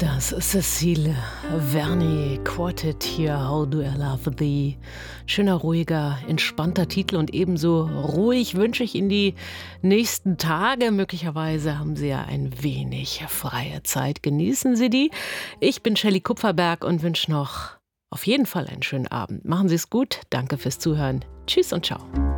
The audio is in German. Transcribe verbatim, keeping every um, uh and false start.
Das Cecile Verni Quartet hier, How Do I Love Thee. Schöner, ruhiger, entspannter Titel und ebenso ruhig wünsche ich Ihnen die nächsten Tage. Möglicherweise haben Sie ja ein wenig freie Zeit. Genießen Sie die. Ich bin Shelley Kupferberg und wünsche noch auf jeden Fall einen schönen Abend. Machen Sie es gut. Danke fürs Zuhören. Tschüss und ciao.